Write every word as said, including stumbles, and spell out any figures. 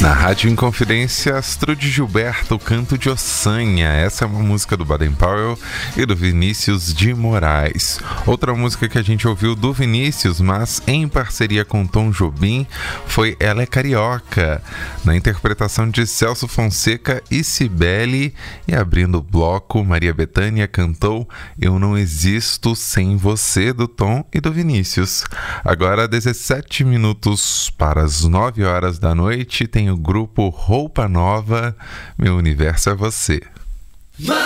Na Rádio Inconfidência, Astrude Gilberto, Canto de Ossanha. Essa é uma música do Baden Powell e do Vinícius de Moraes. Outra música que a gente ouviu do Vinícius, mas em parceria com Tom Jobim, foi Ela é Carioca, na interpretação de Celso Fonseca e Cibele. E abrindo o bloco, Maria Bethânia cantou Eu Não Existo Sem Você, do Tom e do Vinícius. Agora, dezessete minutos para as nove horas da noite, tem o grupo Roupa Nova, Meu Universo é Você.